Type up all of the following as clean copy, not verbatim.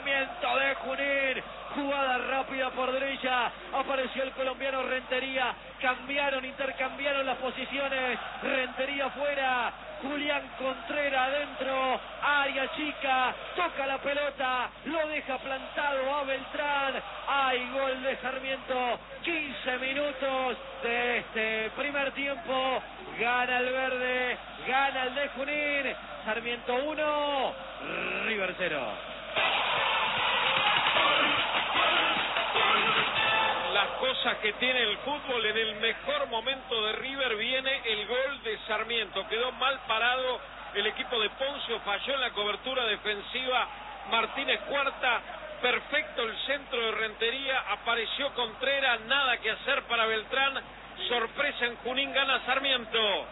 Sarmiento de Junín. Jugada rápida por derecha. Apareció el colombiano Rentería. Intercambiaron las posiciones. Rentería fuera. Julián Contreras adentro, área chica, toca la pelota, lo deja plantado a Beltrán. Hay gol de Sarmiento, 15 minutos de este primer tiempo. Gana el verde, gana el de Junín. Sarmiento 1, River 0. Las cosas que tiene el fútbol, en el mejor momento de River viene el gol de Sarmiento. Quedó mal parado el equipo de Poncio, falló en la cobertura defensiva Martínez Cuarta. Perfecto el centro de Rentería, apareció Contreras, nada que hacer para Beltrán. Sorpresa en Junín, gana Sarmiento.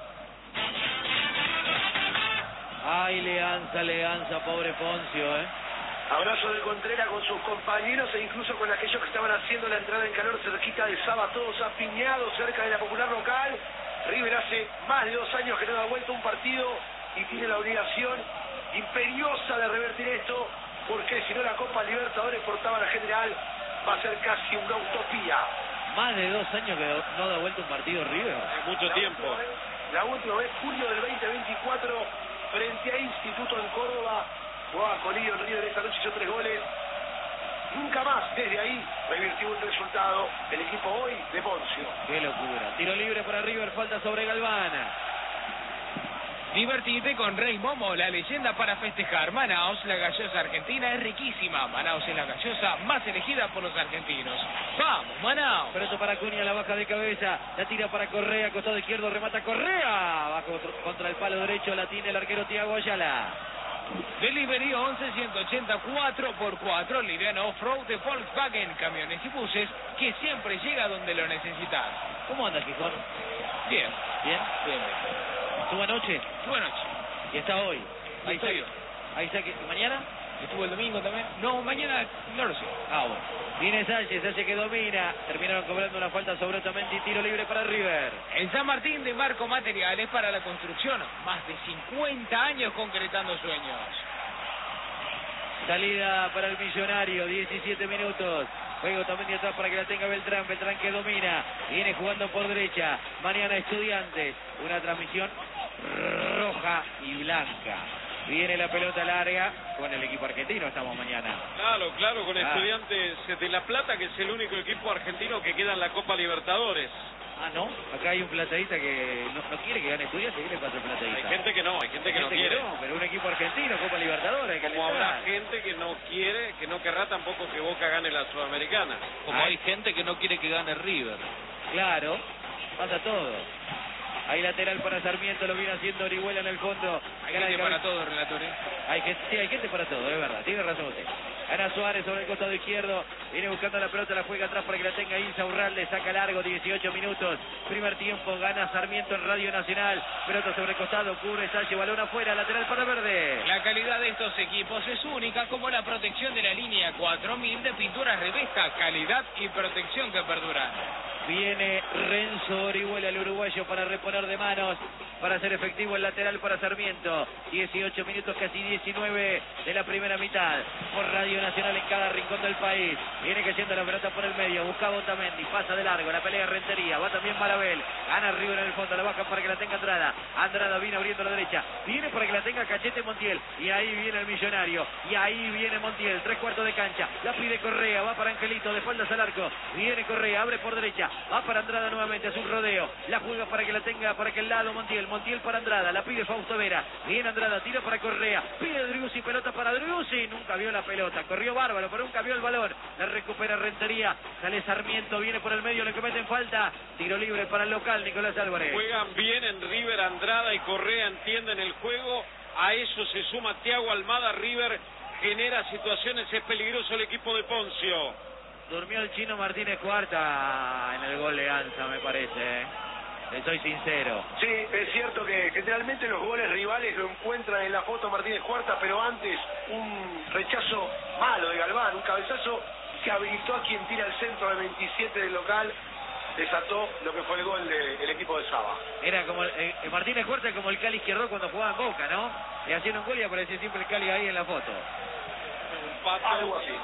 Ay, Leanza, pobre Poncio, Abrazo de Contreras con sus compañeros e incluso con aquellos que estaban haciendo la entrada en calor cerquita de Saba, todos apiñados cerca de la popular local. River hace más de 2 años que no da vuelta un partido y tiene la obligación imperiosa de revertir esto, porque si no la Copa Libertadores por tabla general va a ser casi una utopía. Más de 2 años que no da vuelta un partido River. Mucho tiempo. La última vez, julio del 2024, frente a Instituto en Córdoba. Jugaba con Lío River esta noche, hizo 3 goles. Nunca más desde ahí revirtió un resultado el equipo hoy de Poncio. Qué locura. Tiro libre para River, falta sobre Galvana. Divertite con Rey Momo, la leyenda para festejar. Manaos, la gaseosa argentina es riquísima. Manaos es la gaseosa más elegida por los argentinos. ¡Vamos, Manaos! Pronto para Acuña, la baja de cabeza. La tira para Correa, costado izquierdo, remata Correa. Bajo contra el palo derecho, la tiene el arquero Thiago Ayala. Delivery 11-180 4x4, liviano off-road de Volkswagen, camiones y buses que siempre llega donde lo necesitas. ¿Cómo anda Gijón? Bien. ¿Bien? Bien. ¿Estuvo anoche? Buenas noches. ¿Y está hoy? Ahí estoy yo. Ahí está. ¿Y mañana? ¿Estuvo el domingo también? No, mañana no lo sé. Ah, bueno. Viene Sánchez que domina. Terminaron cobrando una falta sobre Otamendi y tiro libre para River. En San Martín de Marco Materiales para la construcción. Más de 50 años concretando sueños. Salida para el Millonario, 17 minutos. Juego también atrás para que la tenga Beltrán. Beltrán que domina. Viene jugando por derecha. Mañana Estudiantes. Una transmisión roja y blanca. Viene la pelota larga con el equipo argentino. Estamos mañana. Claro, con Estudiantes de La Plata, que es el único equipo argentino que queda en la Copa Libertadores. Ah, ¿no? Acá hay un plateísta que no quiere que gane Estudiantes. ¿Qué le pasa al plateísta? Hay gente que no, hay gente que no quiere. No, pero un equipo argentino, Copa Libertadores. Como habrá gente que no quiere, que no querrá tampoco que Boca gane la Sudamericana. Como hay gente que no quiere que gane River. Claro, pasa todo. Hay lateral para Sarmiento, lo viene haciendo Orihuela en el fondo. Hay gente para todo, relator, Sí, hay gente para todo, es verdad, tiene razón usted. Gana Suárez sobre el costado izquierdo, viene buscando la pelota, la juega atrás para que la tenga Insa Urralde, saca largo, 18 minutos. Primer tiempo, gana Sarmiento en Radio Nacional. Pelota sobre el costado, cubre, Salle, balón afuera, lateral para Verde. La calidad de estos equipos es única, como la protección de la línea 4000 de pinturas Revesca, calidad y protección que perduran. Viene Renzo Orihuela, el uruguayo, para reponer de manos, para hacer efectivo el lateral para Sarmiento. 18 minutos, casi 19 de la primera mitad. Por Radio Nacional en cada rincón del país. Viene cayendo la pelota por el medio, buscaba Otamendi, pasa de largo, la pelea Rentería, va también Marabel. Gana River en el fondo, la baja para que la tenga Andrada. Andrada viene abriendo a la derecha, viene para que la tenga Cachete Montiel. Y ahí viene el Millonario, y ahí viene Montiel, 3/4 de cancha. La pide Correa, va para Angelito, de espaldas al arco. Viene Correa, abre por derecha. Va para Andrada nuevamente, es un rodeo. La juega para que la tenga para aquel lado Montiel. Montiel para Andrada, la pide Fausto Vera. Viene Andrada, tira para Correa. Pide Driussi, pelota para Driussi. Nunca vio la pelota, corrió bárbaro, pero nunca vio el balón. La recupera Rentería. Sale Sarmiento, viene por el medio, le cometen falta. Tiro libre para el local, Nicolás Álvarez. Juegan bien en River, Andrada y Correa entienden el juego. A eso se suma Thiago Almada. River genera situaciones, es peligroso el equipo de Poncio. Durmió el chino Martínez Cuarta en el gol de Anza, me parece. Le soy sincero. Sí, es cierto que generalmente los goles rivales lo encuentran en la foto Martínez Cuarta, pero antes un rechazo malo de Galván, un cabezazo que habilitó a quien tira el centro de 27 del local, desató lo que fue el gol del equipo de Saba. Era como Martínez Cuarta, como el Cali Izquierdo cuando jugaba en Boca, ¿no? Le hacían un gol y aparecía siempre el Cali ahí en la foto. pato. Algo así.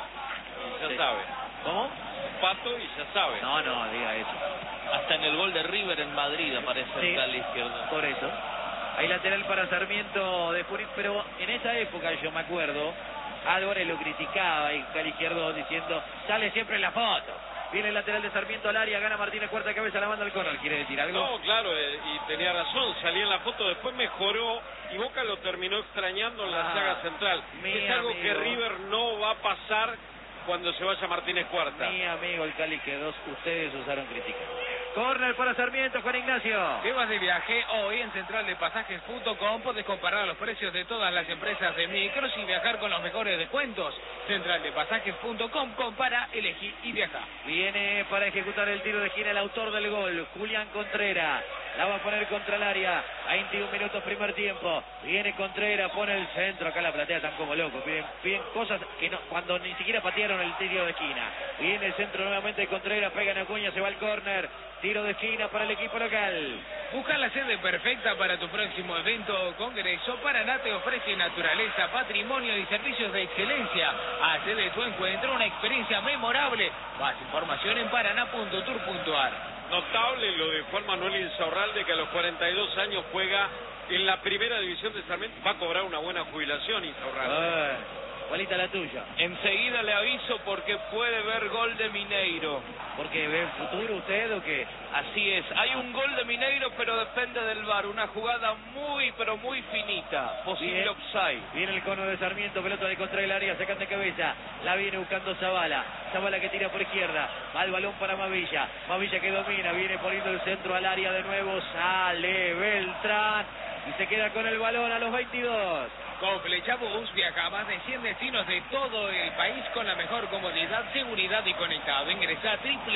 Y ya Sí. sabe. ¿Cómo? Un pato y ya sabe. No, no, diga eso. Hasta en el gol de River en Madrid aparece Sí. el tal izquierdo. Por eso. Hay lateral para Sarmiento de Junín, pero en esa época yo me acuerdo, Álvarez lo criticaba y Cali Izquierdo diciendo, sale siempre en la foto. Viene el lateral de Sarmiento al área, gana Martínez cuarta cabeza, la manda al córner. ¿Quiere decir algo? No, claro, y tenía razón, salía en la foto, después mejoró y Boca lo terminó extrañando en la saga central. Es algo que River no va a pasar cuando se vaya Martínez cuarta. Mi amigo el Cali que dos ustedes usaron crítica. Córner para Sarmiento, Juan Ignacio. ¿Qué vas de viaje? Hoy en centraldepasajes.com podés comparar los precios de todas las empresas de micros y viajar con los mejores descuentos. Centraldepasajes.com, compara, elegí y viaja. Viene para ejecutar el tiro de esquina el autor del gol, Julián Contreras. La va a poner contra el área. 21 minutos primer tiempo. Viene Contreras, pone el centro. Acá la platea están como locos. Piden cosas que no, cuando ni siquiera patearon el tiro de esquina. Viene el centro nuevamente de Contreras, pega en Acuña, se va al córner. Tiro de esquina para el equipo local. Busca la sede perfecta para tu próximo evento o congreso. Paraná te ofrece naturaleza, patrimonio y servicios de excelencia. Hace de tu encuentro una experiencia memorable. Más información en paraná.tour.ar. Notable lo de Juan Manuel Insaurralde, que a los 42 años juega en la primera división de Sarmiento. Va a cobrar una buena jubilación Insaurralde. Igualita la tuya. Enseguida le aviso porque puede ver gol de Mineiro. ¿Porque ve futuro usted o qué? Así es, hay un gol de Mineiro pero depende del VAR, una jugada muy pero muy finita, posible Bien. offside. Viene el cono de Sarmiento, pelota de contra el área, sacan de cabeza, la viene buscando Zavala, Zavala que tira por izquierda, va el balón para Mavilla, Mavilla que domina, viene poniendo el centro al área de nuevo, sale Beltrán y se queda con el balón a los 22. Con Flechabús viaja a más de 100 destinos de todo el país con la mejor comodidad, seguridad y conectado. Ingresa a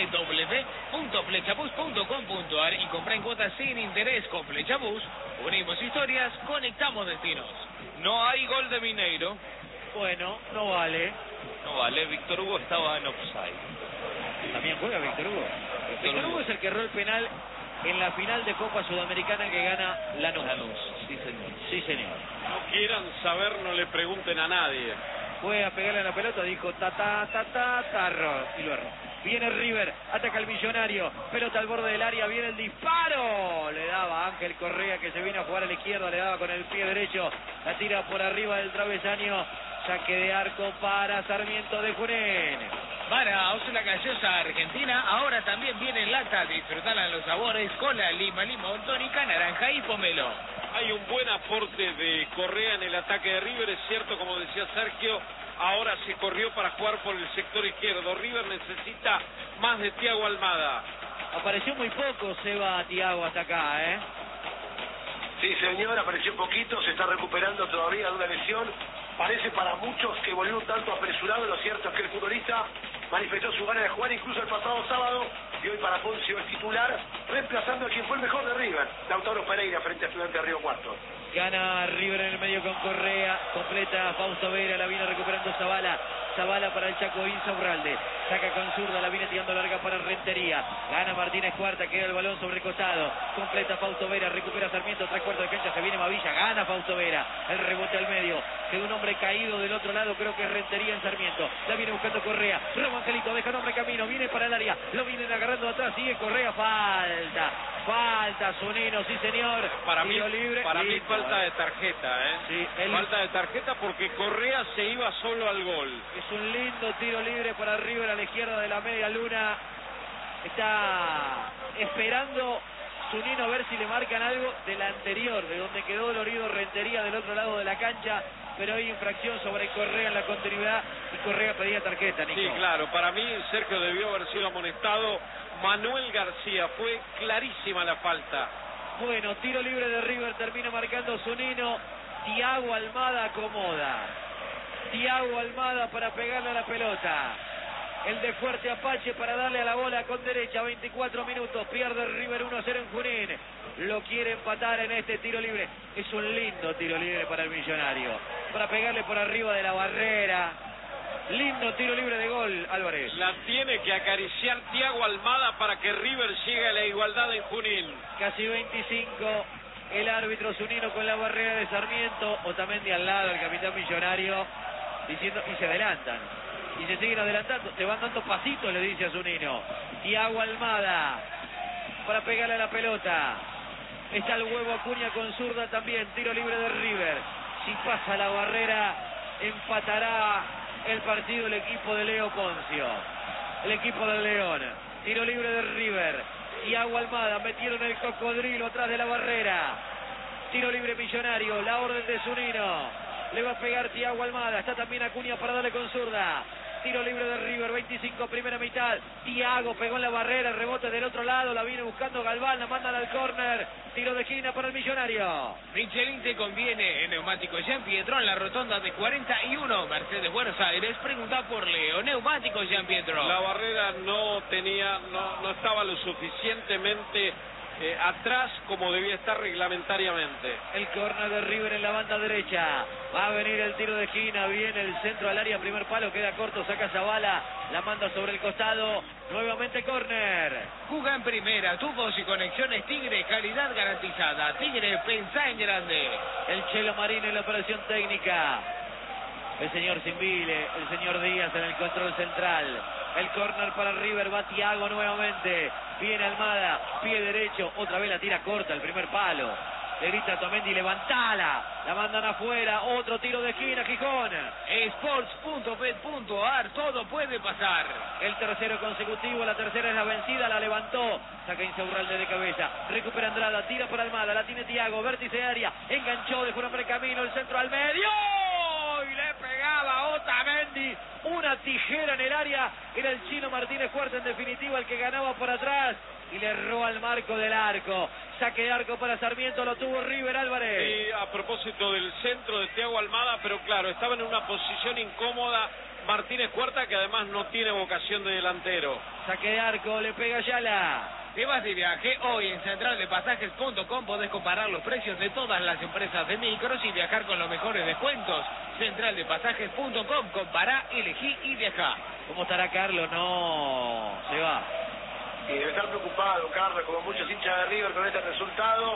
www.flechabús.com.ar y compra en cuotas sin interés. Con Flechabús unimos historias, conectamos destinos. No hay gol de Mineiro. Bueno, no vale. No vale, Víctor Hugo estaba en offside. También juega Víctor Hugo. Víctor Hugo es el que erró el penal en la final de Copa Sudamericana que gana Lanús. Sí, señor. Sí, señor. No quieran saber, no le pregunten a nadie. Fue a pegarle a la pelota, dijo tarro, y lo erró. Viene River, ataca al Millonario, pelota al borde del área, viene el disparo. Le daba Ángel Correa que se vino a jugar a la izquierda, le daba con el pie derecho, la tira por arriba del travesaño. Saque de arco para Sarmiento de Junín. Manaos, la gaseosa argentina, ahora también viene en lata. Disfrutala en los sabores, cola, lima, limón, tónica, naranja y pomelo. Hay un buen aporte de Correa en el ataque de River, es cierto, como decía Sergio, ahora se corrió para jugar por el sector izquierdo. River necesita más de Thiago Almada. Apareció muy poco Seba Thiago hasta acá, ¿eh? Sí, señor, apareció poquito, se está recuperando todavía de una lesión. Parece para muchos que volvió un tanto apresurado. Lo cierto es que el futbolista manifestó su ganas de jugar incluso el pasado sábado y hoy para Poncio es titular, reemplazando a quien fue el mejor de River, Lautaro Pereira, frente a Estudiantes de Río Cuarto. Gana River en el medio con Correa, completa Fausto Vera, la viene recuperando Zavala. Zavala para el Chaco Insaurralde, saca con zurda, la viene tirando larga para Rentería. Gana Martínez cuarta, queda el balón sobre el costado. Completa Fausto Vera, recupera Sarmiento, 3/4 de cancha, se viene Mavilla, gana Fausto Vera. El rebote al medio, queda un hombre caído del otro lado, creo que es Rentería en Sarmiento. La viene buscando Correa, Romo Angelito, deja un hombre camino, viene para el área, lo vienen agarrando atrás, sigue Correa, falta Zunino, sí señor. Para mí, Tiro libre, para mí listo, falta de tarjeta, ¿eh? Sí, Falta de tarjeta porque Correa se iba solo al gol. Es un lindo tiro libre para River a la izquierda de la media luna. Está esperando Zunino a ver si le marcan algo de la anterior, de donde quedó dolorido Rentería del otro lado de la cancha. Pero hay infracción sobre Correa en la continuidad y Correa pedía tarjeta, Nico. Sí, claro, para mí Sergio debió haber sido amonestado. Manuel García, fue clarísima la falta. Bueno, tiro libre de River, termina marcando Zunino. Thiago Almada acomoda. Thiago Almada para pegarle a la pelota. El de Fuerte Apache para darle a la bola con derecha. 24 minutos. Pierde River 1-0 en Junín. Lo quiere empatar en este tiro libre. Es un lindo tiro libre para el Millonario. Para pegarle por arriba de la barrera. Lindo tiro libre de gol, Álvarez. La tiene que acariciar Thiago Almada para que River llegue a la igualdad en Junín. Casi 25. El árbitro Zunino con la barrera de Sarmiento. Otamendi al lado, el capitán Millonario. diciendo, y se adelantan. Y se siguen adelantando, te van dando pasitos, le dice a Zunino. Thiago Almada para pegarle a la pelota. Está el huevo Acuña con zurda también. Tiro libre de River. Si pasa la barrera, empatará el partido el equipo de Leo Poncio. El equipo del León. Tiro libre de River. Thiago Almada, metieron el cocodrilo atrás de la barrera. Tiro libre Millonario, la orden de Zunino. Le va a pegar Thiago Almada. Está también Acuña para darle con zurda. Tiro libre de River, 25 primera mitad. Thiago pegó en la barrera, rebote del otro lado, la viene buscando Galván, la mandan al córner. Tiro de esquina para el Millonario. Michelin te conviene en Neumáticos Jean Pietro en la rotonda de 41, Mercedes Buenos Aires. Pregunta por Leo, Neumáticos Jean Pietro. La barrera no estaba lo suficientemente atrás como debía estar reglamentariamente. El córner de River en la banda derecha. Va a venir el tiro de esquina. Viene el centro al área. Primer palo. Queda corto. Saca Zavala. La manda sobre el costado. Nuevamente córner. Juga en primera. Tubos y conexiones Tigre. Calidad garantizada. Tigre, pensá en grande. El Chelo Marín en la operación técnica. El señor Simbile. El señor Díaz en el control central. El córner para River. Va Thiago nuevamente. Viene Almada, pie derecho, otra vez la tira corta, el primer palo. Le grita a Tomendi, levantala. La mandan afuera, otro tiro de esquina, Gijón. Sports.bet.ar, todo puede pasar. El tercero consecutivo, la tercera es la vencida, la levantó. Saca Insaurralde de cabeza, recupera Andrada, tira por Almada, la tiene Thiago, vértice área, enganchó, dejó un hombre camino, el centro al medio. Y le pegaba Otamendi. Una tijera en el área. Era el chino Martínez Fuerte en definitiva el que ganaba por atrás. Y le erró al marco del arco. Saque de arco para Sarmiento, lo tuvo River Álvarez. Y a propósito del centro de Thiago Almada, pero claro, estaba en una posición incómoda Martínez Cuarta, que además no tiene vocación de delantero. Saque de arco, le pega Ayala. Te vas de viaje, hoy en centraldepasajes.com podés comparar los precios de todas las empresas de micros y viajar con los mejores descuentos. Centraldepasajes.com, compará, elegí y viajá. ¿Cómo estará Carlos? No, se va. Y debe estar preocupado Carlos, como muchos hinchas de River, con este resultado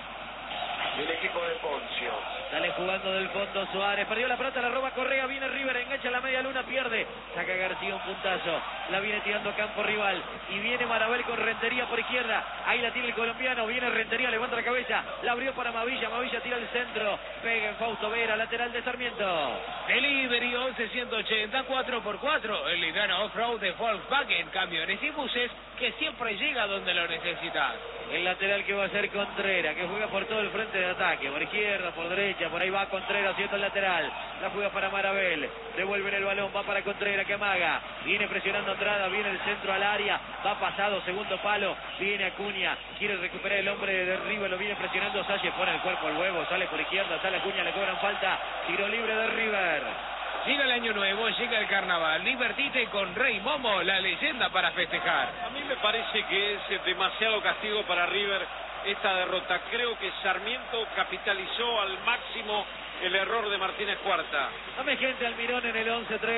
del equipo de Poncio. Sale jugando del fondo Suárez, perdió la pelota, la roba Correa, viene River, engancha la media luna, pierde, saca García un puntazo, la viene tirando a campo rival, y viene Marabel con Rentería por izquierda, ahí la tiene el colombiano, viene Rentería, levanta la cabeza, la abrió para Mavilla, Mavilla tira el centro, pega en Fausto Vera, lateral de Sarmiento. Delivery 11-180 4x4, el liviano off-road de Volkswagen, camiones y buses que siempre llega donde lo necesitas. El lateral que va a ser Contreras, que juega por todo el frente de ataque, por izquierda, por derecha, por ahí va Contreras haciendo el lateral, la juega para Marabel, devuelven el balón, va para Contreras que amaga, viene presionando Andrada, viene el centro al área, va pasado, segundo palo, viene Acuña, quiere recuperar el hombre de River, lo viene presionando Salle, pone el cuerpo al huevo, sale por izquierda, sale Acuña, le cobran falta, tiro libre de River. Llega el año nuevo, llega el carnaval, divertite con Rey Momo, la leyenda para festejar. A mí me parece que es demasiado castigo para River esta derrota. Creo que Sarmiento capitalizó al máximo el error de Martínez Cuarta. Dame gente Almirón en el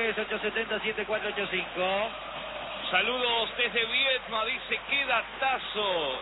11-3-870-7485. Saludos desde Vietma, dice qué datazo.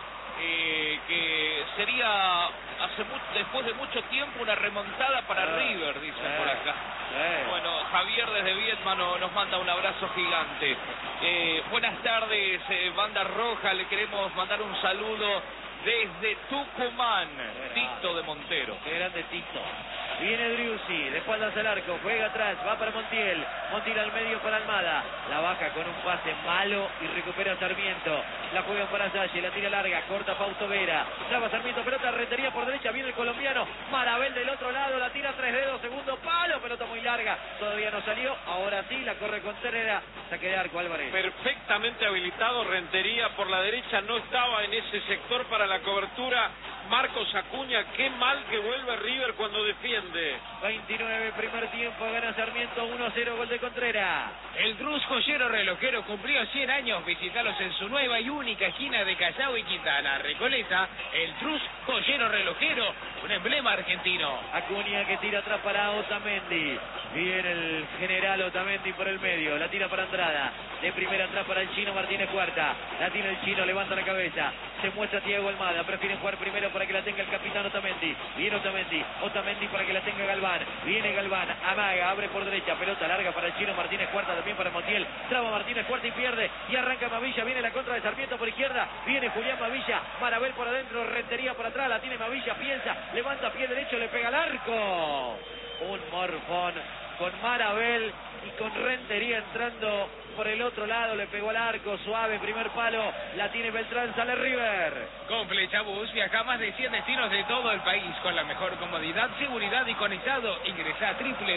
Que sería después de mucho tiempo una remontada para River, dicen por acá. Bueno, Javier desde Vietma nos manda un abrazo gigante. Buenas tardes, Banda Roja, le queremos mandar un saludo desde Tucumán, Tito de Montero. Qué grande Tito. Viene Driussi, de espaldas al arco, juega atrás, va para Montiel. Montiel al medio para Almada. La baja con un pase malo y recupera Sarmiento. La juega para Salle, la tira larga, corta Fausto Vera. Traba Sarmiento, pelota, Rentería por derecha, viene el colombiano. Marabel del otro lado, la tira 3 dedos, segundo palo, pelota muy larga. Todavía no salió, ahora sí, la corre Contreras. Saque de arco Álvarez. Perfectamente habilitado Rentería por la derecha, no estaba en ese sector para la cobertura. Marcos Acuña, qué mal que vuelve River cuando defiende. 29 primer tiempo, gana Sarmiento 1-0, gol de Contreras. El Trus Joyero Relojero cumplió 100 años, visitalos en su nueva y única esquina de Callao y Quintana, Recoleta. El Trus Joyero Relojero, un emblema argentino. Acuña que tira atrás para Otamendi. Viene el general Otamendi por el medio, la tira para Andrada. de primera atrás para el chino Martínez Cuarta. La tiene el chino, levanta la cabeza. Se muestra Thiago Almada. Prefieren jugar primero para que la tenga el capitán Otamendi. Viene Otamendi. Otamendi para que la tenga Galván. Viene Galván. Amaga. Abre por derecha. Pelota larga para el chino Martínez Cuarta. También para Montiel. Traba Martínez Cuarta y pierde. Y arranca Mavilla. Viene la contra de Sarmiento por izquierda. Viene Julián Mavilla. Marabel por adentro. Rentería por atrás. La tiene Mavilla. Piensa. Levanta pie derecho. Le pega al arco. Un morfón con Marabel y con Rentería entrando por el otro lado, le pegó al arco, suave, primer palo, la tiene Beltrán, sale River. Con Flechabús viaja a más de 100 destinos de todo el país con la mejor comodidad, seguridad y conectado. Ingresa a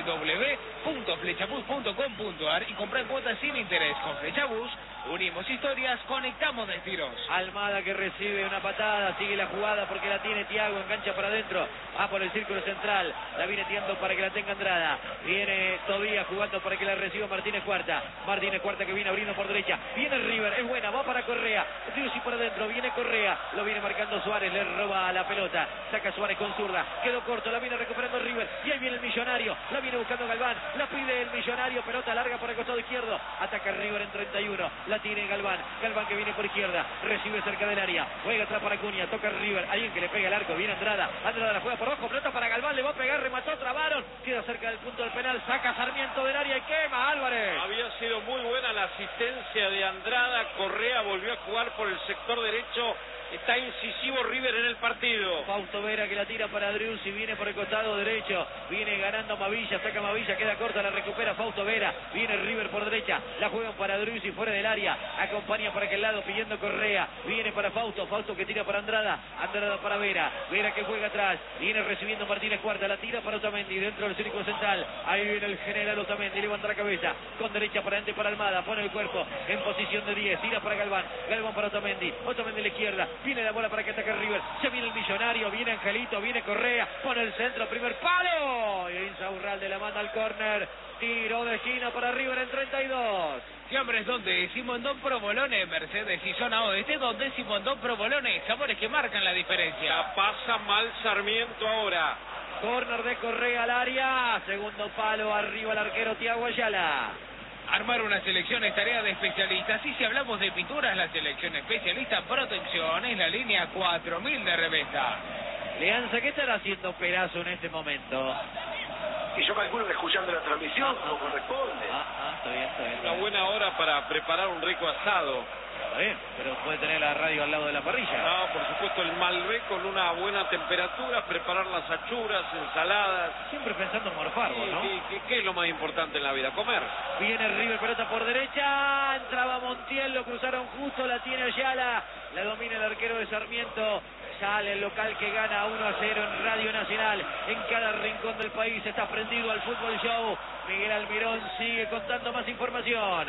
www.flechabús.com.ar y compra cuotas sin interés. Con Flechabús unimos historias, conectamos destinos. Almada que recibe una patada, sigue la jugada porque la tiene Thiago, engancha para adentro, va por el círculo central, la viene tirando para que la tenga Andrada, viene Tobías jugando para que la reciba Martínez Cuarta. Martínez Cuarta que viene abriendo por derecha, viene River, es buena, va para Correa, Driussi por adentro, viene Correa, lo viene marcando Suárez, le roba la pelota, saca Suárez con zurda, quedó corto, la viene recuperando River, y ahí viene el Millonario, la viene buscando Galván, la pide el Millonario, pelota larga por el costado izquierdo, ataca River en 31, la tiene Galván, Galván que viene por izquierda, recibe cerca del área, juega atrás para Acuña, toca River, alguien que le pega el arco, viene Andrada, Andrada la juega por abajo, pelota para Galván, le va a pegar, remató, trabaron, queda cerca del punto del penal, saca Sarmiento del área y quema Álvarez. Había sido muy buena la asistencia de Andrada, Correa volvió a jugar por el sector derecho, está incisivo River en el partido. Fausto Vera que la tira para Driussi, viene por el costado derecho, viene ganando Mavilla, saca Mavilla, queda corta, la recupera Fausto Vera, viene River por derecha, la juegan para Driussi fuera del área, acompaña para aquel lado pidiendo Correa, viene para Fausto, Fausto que tira para Andrada, Andrada para Vera, Vera que juega atrás, viene recibiendo Martínez Cuarta, la tira para Otamendi, dentro del círculo central, ahí viene el general Otamendi, levanta la cabeza, con derecha para adelante para Almada, pone el cuerpo en posición de 10, tira para Galván, Galván para Otamendi, Otamendi a la izquierda, viene la bola para que ataque River, se viene el Millonario, viene Angelito, viene Correa, pone el centro, primer palo, y Insaurralde la manda al córner, tiro de esquina para River en 32. Fiambres donde Simondón Provolone, Mercedes y zona oeste donde Simondón Provolone, sabores que marcan la diferencia. La pasa mal Sarmiento ahora. Córner de Correa al área, segundo palo, arriba el arquero Thiago Ayala. Armar una selección es tarea de especialistas y si hablamos de pinturas, la selección especialista Protección es la línea 4000 de Revesta. Leanza, ¿qué estará haciendo Perazo en este momento? Y yo calculo que escuchando la transmisión como corresponde. Está bien. Una buena hora para preparar un rico asado. Está bien, pero puede tener la radio al lado de la parrilla. No, por supuesto el Malbec con una buena temperatura, preparar las achuras, ensaladas. Siempre pensando en morfarlo, ¿no? ¿Qué es lo más importante en la vida? Comer. Viene River, pelota por derecha, entraba Montiel, lo cruzaron justo, la tiene Ayala, la domina el arquero de Sarmiento. Sale el local que gana 1-0 en Radio Nacional. En cada rincón del país está prendido al Fútbol Show. Miguel Almirón sigue contando más información.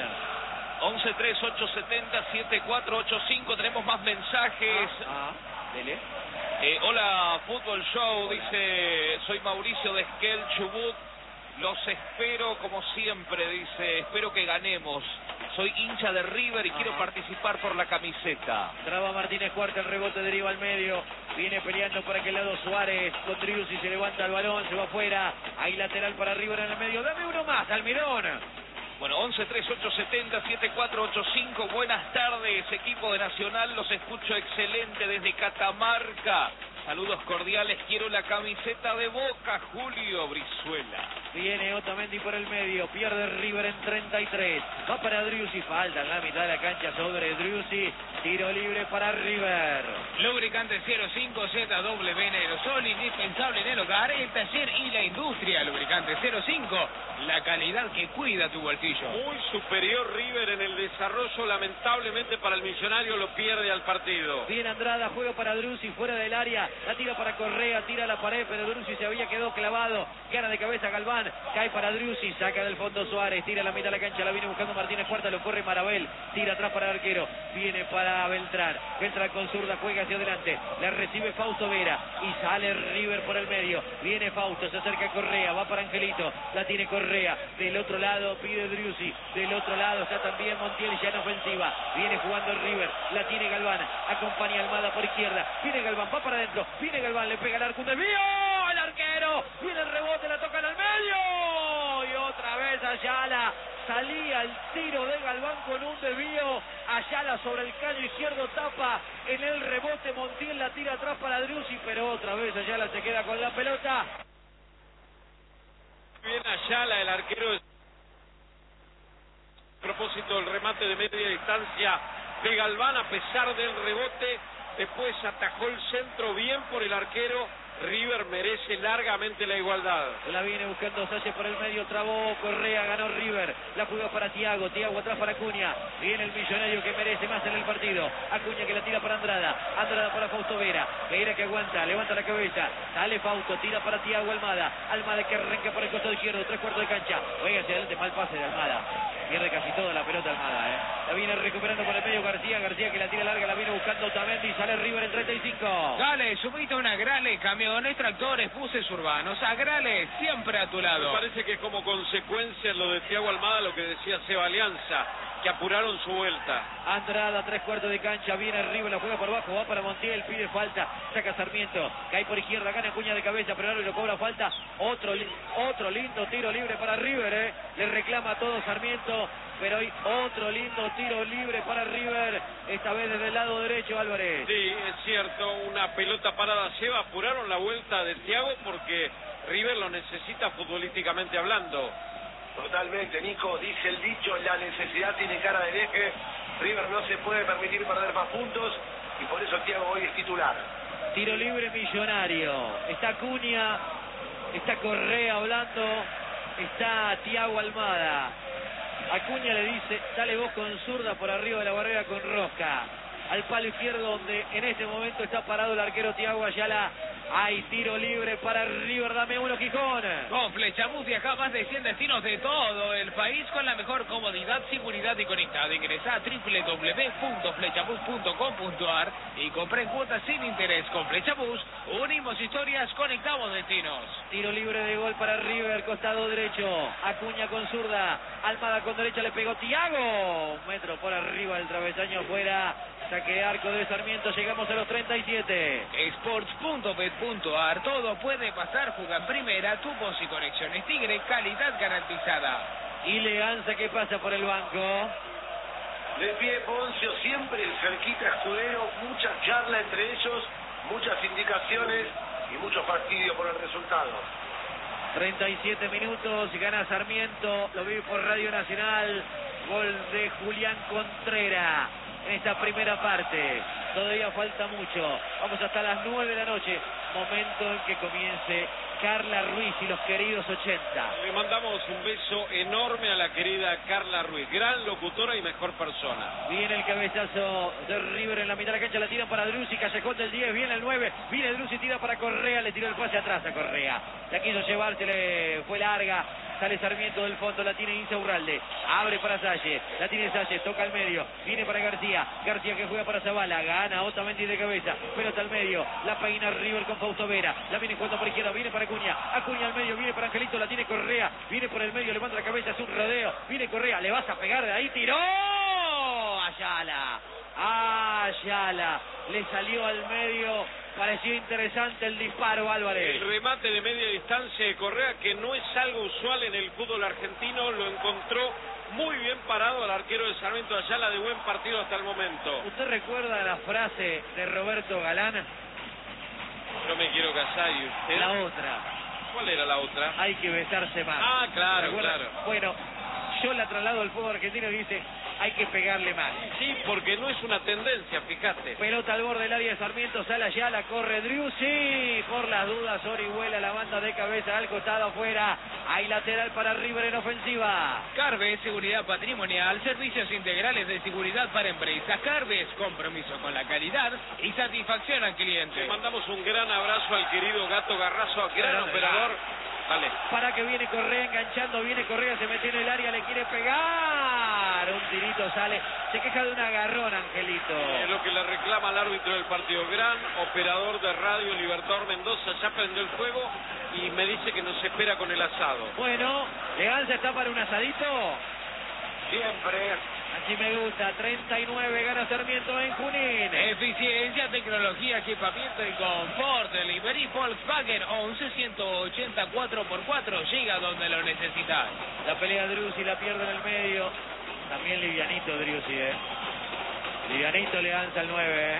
11-3-870-7485. Tenemos más mensajes. Dele. Hola, Fútbol Show. Dice, soy Mauricio de Esquel, Chubut. Los espero como siempre, dice. Espero que ganemos. Soy hincha de River y quiero participar por la camiseta. Traba Martínez Cuarta, el rebote deriva al medio. Viene peleando por aquel lado Suárez. Con Driussi se levanta el balón, se va afuera. Hay lateral para River en el medio. Dame uno más, Almirón. Bueno, 11-3-870-7485. Buenas tardes, equipo de Nacional. Los escucho excelente desde Catamarca. Saludos cordiales. Quiero la camiseta de Boca, Julio Brizuela. Viene Otamendi por el medio. Pierde River en 33. Va para Driussi. Falta en la mitad de la cancha sobre Driussi. Tiro libre para River. Lubricante 05 ZW en aerosol, indispensable en el hogar, el taller y la industria. Lubricante 05, la calidad que cuida tu bolsillo. Muy superior River en el desarrollo, lamentablemente para el Millonario lo pierde al partido. Viene Andrada, juega para Driussi fuera del área, la tira para Correa, tira a la pared, pero Driussi se había quedado clavado, gana de cabeza Galván, cae para Driussi, saca del fondo Suárez, tira a la mitad de la cancha, la viene buscando Martínez Cuarta, lo corre Marabel, tira atrás para el arquero, viene para Beltrán con zurda, juega hacia adelante, la recibe Fausto Vera y sale River por el medio, viene Fausto, se acerca Correa, va para Angelito, la tiene Correa, del otro lado pide Driussi, del otro lado está también Montiel ya en ofensiva, viene jugando River, la tiene Galván, acompaña Almada por izquierda, viene Galván, va para adentro, viene Galván, le pega el arco, un desvío, el arquero, viene el rebote, la tocan al medio, y otra vez Ayala, salía el tiro de Galván con un desvío. Ayala sobre el caño izquierdo, tapa en el rebote. Montiel la tira atrás para Driussi, pero otra vez Ayala se queda con la pelota. Bien Ayala, el arquero. A propósito del remate de media distancia de Galván, a pesar del rebote, después atajó el centro bien por el arquero. River merece largamente la igualdad. La viene buscando Salle por el medio, trabó Correa, ganó River, la jugó para Thiago atrás para Acuña, viene el millonario que merece más en el partido, Acuña que la tira para Andrada para Fausto Vera que aguanta, levanta la cabeza, sale Fausto, tira para Thiago Almada que arranca por el costado izquierdo, 3/4 de cancha, oiga hacia adelante, mal pase de Almada, pierde casi toda la pelota Almada, la viene recuperando por el medio García que la tira larga, la viene buscando Otamendi, sale River en 35. Dale, subite una Grale, camiones, tractores, buses urbanos, Agrale, siempre a tu lado. Me parece que como consecuencia lo de Thiago Almada, lo que decía Seba Alianza, que apuraron su vuelta. Andrada, 3/4 de cancha, viene River, la juega por abajo, va para Montiel, pide falta, saca Sarmiento, cae por izquierda, gana Acuña de cabeza, pero ahora lo cobra falta, otro lindo tiro libre para River, le reclama todo Sarmiento, pero hay otro lindo tiro libre para River, esta vez desde el lado derecho, Álvarez. Sí, es cierto, una pelota parada lleva, apuraron la vuelta de Thiago porque River lo necesita futbolísticamente hablando. Totalmente, Nico, dice el dicho, la necesidad tiene cara del eje, River no se puede permitir perder más puntos y por eso Thiago hoy es titular. Tiro libre Millonario, está Acuña, está Correa hablando, está Thiago Almada. Acuña le dice, dale vos con zurda por arriba de la barrera con rosca. Al palo izquierdo donde en este momento está parado el arquero Thiago Ayala. Hay tiro libre para River, dame uno Gijón. Con Flechabús viaja a más de 100 destinos de todo el país con la mejor comodidad, seguridad y conectado. Ingresa a www.flechabús.com.ar y compra en cuotas sin interés. Con Flechabús unimos historias, conectamos destinos. Tiro libre de gol para River, costado derecho. Acuña con zurda, Almada con derecha, le pegó Thiago. Un metro por arriba del travesaño afuera. Saque de arco de Sarmiento, llegamos a los 37. Sports.bet.ar, todo puede pasar, juega en primera, tubos y conexiones Tigre, calidad garantizada. Y Leganza que pasa por el banco. De pie Poncio, siempre cerquita Escudero, mucha charla entre ellos, muchas indicaciones y mucho fastidio por el resultado. 37 minutos, gana Sarmiento, lo vive por Radio Nacional, gol de Julián Contreras. En esta primera parte, todavía falta mucho, vamos hasta las 9 de la noche, momento en que comience Carla Ruiz y los queridos 80. Le mandamos un beso enorme a la querida Carla Ruiz, gran locutora y mejor persona. Viene el cabezazo de River en la mitad de la cancha, la tiran para Driussi, callejón del 10, viene el 9, viene Driussi, tira para Correa, le tiró el pase atrás a Correa, la quiso llevarse, le fue larga, sale Sarmiento del fondo, la tiene Insaurralde, abre para Salle, la tiene Salle, toca al medio, viene para García que juega para Zavala, gana Otamendi de cabeza, pelota al medio, la peina River con Fausto Vera, la viene jugando por izquierda, viene para Acuña al medio, viene para Angelito, la tiene Correa, viene por el medio, levanta la cabeza, es un rodeo, viene Correa, le vas a pegar de ahí, tiró Ayala, le salió al medio, pareció interesante el disparo, Álvarez. El remate de media distancia de Correa, que no es algo usual en el fútbol argentino, lo encontró muy bien parado al arquero de Sarmiento Ayala, de buen partido hasta el momento. ¿Usted recuerda la frase de Roberto Galán? Yo me quiero casar y usted. La otra. ¿Cuál era la otra? Hay que besarse más. Ah, claro, claro. Bueno, yo la traslado al fútbol argentino y dice, hay que pegarle más. Sí, porque no es una tendencia, fíjate. Pelota al borde del área de Sarmiento, sale Ayala, corre Driussi, por las dudas Orihuela, la banda de cabeza al costado afuera, hay lateral para River en ofensiva. Carves, seguridad patrimonial, servicios integrales de seguridad para empresas. Carves, compromiso con la calidad y satisfacción al cliente. Le mandamos un gran abrazo al querido Gato Garrazo, gran operador. Dale. Para que viene Correa enganchando, viene Correa, se metió en el área, le quiere pegar. Un tirito sale, se queja de un agarrón, Angelito. Es lo que le reclama al árbitro del partido. Gran operador de radio, Libertador Mendoza, ya prendió el fuego y me dice que nos espera con el asado. Bueno, Leganza está para un asadito. Siempre, Así me gusta, 39 gana Sarmiento en Junín. Eficiencia, tecnología, equipamiento y confort. Delivery Volkswagen 11 180 4x4. Llega donde lo necesitas. La pelea Driussi, la pierde en el medio. También livianito Driussi, Livianito le danza al 9,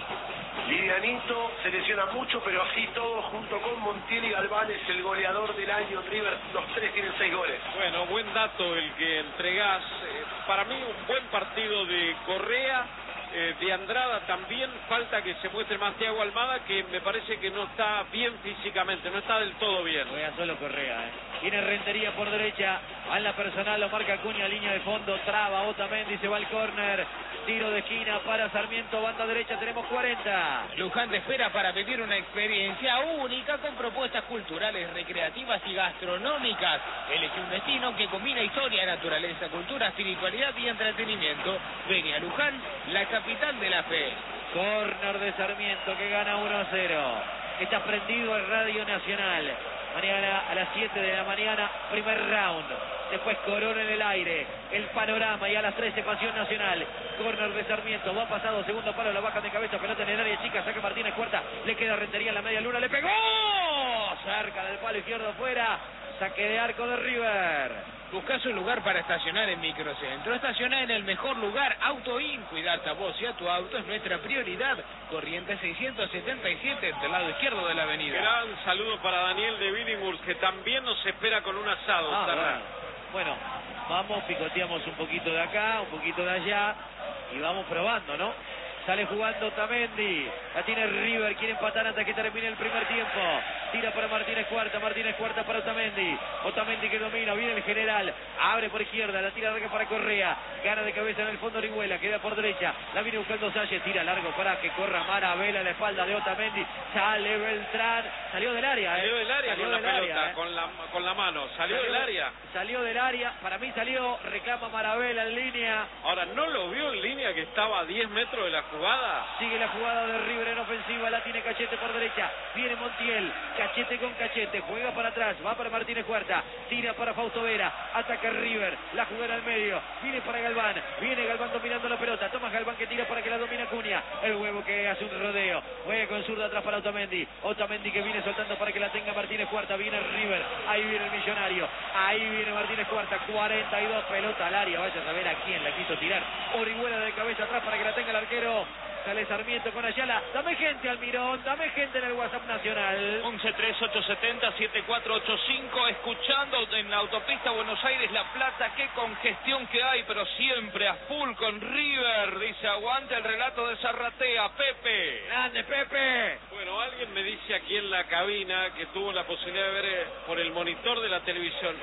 Livianito se lesiona mucho, pero así todo, junto con Montiel y Galván, es el goleador del año. River, los tres tienen 6 goles. Bueno, buen dato el que entregás. Para mí un buen partido de Correa, de Andrada también. Falta que se muestre más Thiago Almada, que me parece que no está bien físicamente, no está del todo bien. Juega solo Correa, Tiene Rentería por derecha, va en la personal, lo marca Acuña, línea de fondo, traba Otamendi, se va al córner. Tiro de esquina para Sarmiento, banda derecha, tenemos 40. Luján te espera para vivir una experiencia única con propuestas culturales, recreativas y gastronómicas. Elige un destino que combina historia, naturaleza, cultura, espiritualidad y entretenimiento. Ven a Luján, la capital de la fe. Córner de Sarmiento que gana 1-0. Está prendido el Radio Nacional. Mañana a las 7 de la mañana, primer round. Después Corona en el aire, el panorama, y a las 13 Pasión Nacional. Córner de Sarmiento, va pasado, segundo palo, la baja de cabeza, pelota en el área chica, saca Martínez Cuarta, le queda Rentería en la media luna, le pegó, cerca del palo izquierdo afuera, saque de arco de River. Buscás un lugar para estacionar en Microcentro. Estacioná en el mejor lugar, Autoin. Cuidarte a vos y a tu auto es nuestra prioridad. Corriente 677, del lado izquierdo de la avenida. Gran saludo para Daniel de Billinghurst, que también nos espera con un asado. Bueno, vamos, picoteamos un poquito de acá, un poquito de allá, y vamos probando, ¿no? Sale jugando Otamendi, la tiene River, quiere empatar antes que termine el primer tiempo. Tira para Martínez Cuarta para Otamendi. Otamendi que domina, viene el general, abre por izquierda, la tira larga para Correa. Gana de cabeza en el fondo Orihuela, queda por derecha, la viene buscando Salles, tira largo para que corra Maravela a la espalda de Otamendi. Sale Beltrán, salió del área, Salió del área con la pelota, con la mano, salió del área. Salió del área, para mí salió, reclama Maravela en línea. Ahora, ¿no lo vio en línea que estaba a 10 metros de la jugada? Sigue la jugada de River en ofensiva, la tiene Cachete por derecha, viene Montiel, Cachete con Cachete, juega para atrás, va para Martínez Cuarta, tira para Fausto Vera, ataca River, la jugada al medio, viene para Galván, viene Galván dominando la pelota, toma Galván que tira para que la domina Acuña, el huevo que hace un rodeo, juega con zurda atrás para Otamendi, Otamendi que viene soltando para que la tenga Martínez Cuarta, viene River, ahí viene el millonario, ahí viene Martínez Cuarta, 42, pelota al área, vaya a saber a quién la quiso tirar, Orihuela de cabeza atrás para que la tenga el arquero. Sale Sarmiento con Ayala. Dame gente, Almirón. Dame gente en el WhatsApp nacional. 113870-7485. Escuchando en la autopista Buenos Aires-La Plata. Qué congestión que hay, pero siempre a full con River. Dice, aguante el relato de Zarratea. Pepe. ¡Grande, Pepe! Bueno, alguien me dice aquí en la cabina que tuvo la posibilidad de ver por el monitor de la televisión.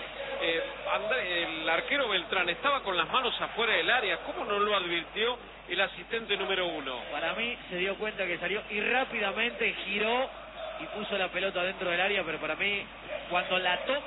El arquero Beltrán estaba con las manos afuera del área. ¿Cómo no lo advirtió el asistente número 1? Para mí se dio cuenta que salió y rápidamente giró y puso la pelota dentro del área, pero para mí cuando la toma